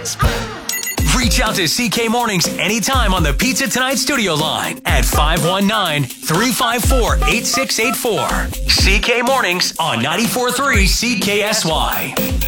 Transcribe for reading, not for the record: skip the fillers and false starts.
Reach out to CK Mornings anytime on the Pizza Tonight studio line at 519-354-8684. CK Mornings on 94.3 CKSY.